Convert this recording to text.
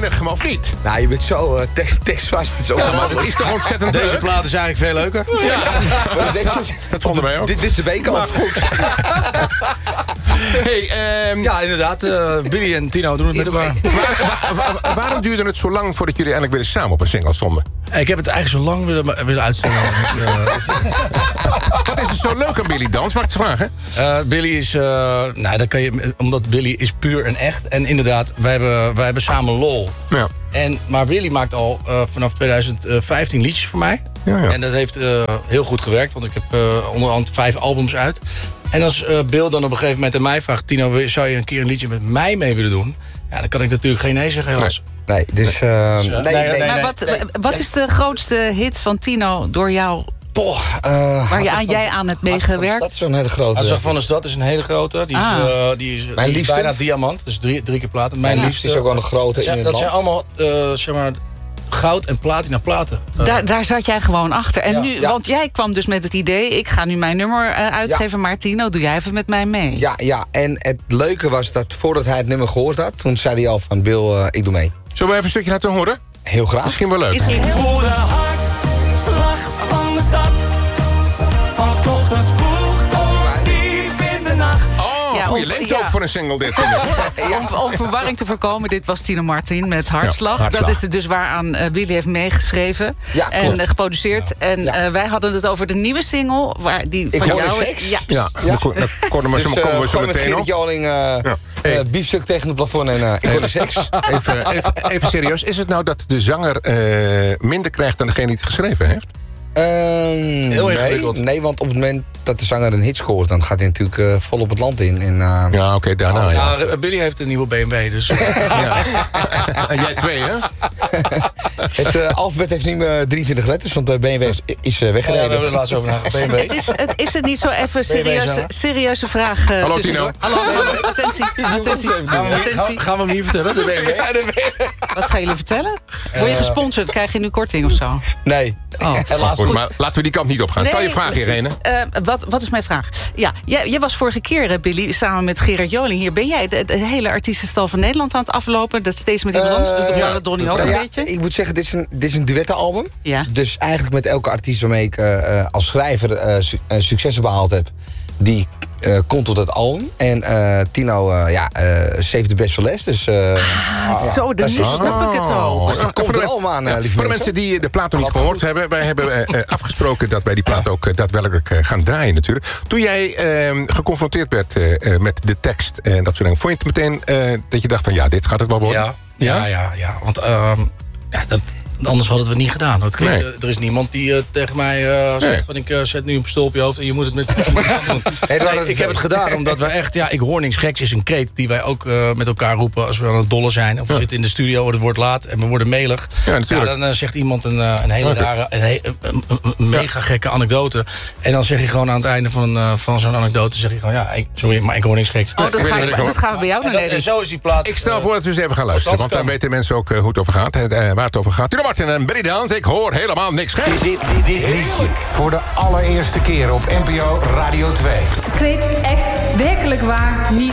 enig, maar of niet? Nou, je bent zo tekstvast. Ja, maar het is toch ontzettend Deze leuk? plaat is eigenlijk veel leuker. Ja, dat vonden wij ook. Dit is de B-kant. goed. Hey, Ja, inderdaad. Billy en Tino doen het met elkaar. waarom duurde het zo lang voordat jullie eigenlijk weer samen op een single stonden? Ik heb het eigenlijk zo lang willen uitstellen. Wat is er zo leuk aan Billy Dans? Mag ik het vragen? Billy is... nou, dat kan je, omdat Billy is puur en echt. En inderdaad, wij hebben samen lol. Ja. Maar Billy maakt al vanaf 2015 liedjes voor mij. Ja. En dat heeft heel goed gewerkt. Want ik heb onderhand 5 albums uit. En als Bill dan op een gegeven moment aan mij vraagt... Tino, zou je een keer een liedje met mij mee willen doen? Ja, dan kan ik natuurlijk geen nee zeggen, helaas. Nee, dus... nee. Maar wat is de grootste hit van Tino door jou... waar jij aan hebt meegewerkt? Dat is zo'n hele grote... Hartslag van de Stad is een hele grote. Die is bijna diamant. Dus 3 keer platen. Mijn liefste is ook wel een grote in het land. Dat zijn allemaal, zeg maar... goud- en platina platen. Daar zat jij gewoon achter. En nu, Ja. want jij kwam dus met het idee... ik ga nu mijn nummer uitgeven, maar Tino, doe jij even met mij mee. Ja, en het leuke was dat voordat hij het nummer gehoord had... toen zei hij al van, Bill, ik doe mee. Zullen we even een stukje laten horen? Heel graag. Misschien wel leuk. Is die- Ik voel de hartslag van de stad. Van 's ochtends vroeg tot diep in de nacht. Oh, Ja, goede of- lengte ja. ook voor een single dit. Om verwarring te voorkomen, dit was Tino Martin met Hartslag. Ja, Hartslag. Dat is dus waaraan Billy heeft meegeschreven Ja, en klopt. geproduceerd. En wij hadden het over de nieuwe single, die Ik van hoor jou de is. seks. Ja. Ja, dan komen we zo Gewoon met meteen Gerrit op. Joling, biefstuk tegen het plafond en ik hoor de seks. Even serieus. Is het nou dat de zanger minder krijgt dan degene die het geschreven heeft? Heel ingewikkeld. Nee, want op het moment dat de zanger een hit scoort... dan gaat hij natuurlijk vol op het land in. En, Ja, oké, daarna. Ja. Billy heeft een nieuwe BMW, dus... En jij 2, hè? het alfabet heeft niet meer 23 letters, want de BMW is we weggereden. hebben er laatst over nagedacht. BMW. Is het niet zo even serieuze vraag? Hallo, tussendoor? Tino. Hallo, attentie. Gaan we hem hier vertellen, de BMW? Wat gaan jullie vertellen? Word je gesponsord? Krijg je nu korting of zo? Nee, Oh. helaas Goed, goed. maar laten we die kant niet op gaan. Stel je vraag, precies. Irene. Wat is mijn vraag? Ja, jij was vorige keer, Billy, samen met Gerard Joling hier. Ben jij de hele artiestenstal van Nederland aan het aflopen? Dat steeds met iemand anders doet, op Donnie ook Nou een ja, beetje? ik moet zeggen, dit is een duettenalbum. Ja. Dus eigenlijk met elke artiest waarmee ik als schrijver successen behaald heb... die komt tot het album. En Tino saved the best for last. Dus, Zo, dat dan is- snap ik het ook. Dus dat komt er allemaal aan, lieve Voor de mensen. mensen die de plaat nog niet gehoord hebben... wij hebben afgesproken dat wij die plaat ook daadwerkelijk gaan draaien natuurlijk. Toen jij geconfronteerd werd met de tekst en dat soort dingen... vond je het meteen dat je dacht van ja, dit gaat het wel worden? Ja. Want anders hadden we het niet gedaan. Het klinkt, Nee. er is niemand die tegen mij zegt van ik zet nu een pistool op je hoofd en je moet het met doen. Nee, ik heb het gedaan omdat we echt, ik hoor niks geks is een kreet die wij ook met elkaar roepen als we aan het dollen zijn. Of we zitten in de studio, het wordt laat en we worden melig. Ja, natuurlijk. Dan zegt iemand een hele rare, een mega gekke anekdote. En dan zeg je gewoon aan het einde van zo'n anekdote, zeg je gewoon sorry, maar ik hoor niks geks. Oh, dat gaan we bij jou naar En deden. zo is die plaat. Ik stel voor dat we eens even gaan luisteren. Want dan weten mensen ook hoe het over gaat. Waar het over gaat. Tino Martin en Billy Dans. Ik hoor helemaal niks geks. Dit liedje voor de allereerste keer op NPO Radio 2. Ik weet echt werkelijk waar niet